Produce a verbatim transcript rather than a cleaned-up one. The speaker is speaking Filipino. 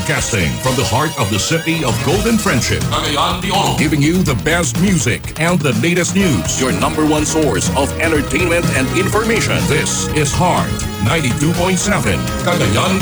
Broadcasting from the heart of the city of Golden Friendship. Cagayan de Oro. Giving you the best music and the latest news. Your number one source of entertainment and information. This is Heart ninety-two point seven. Cagayan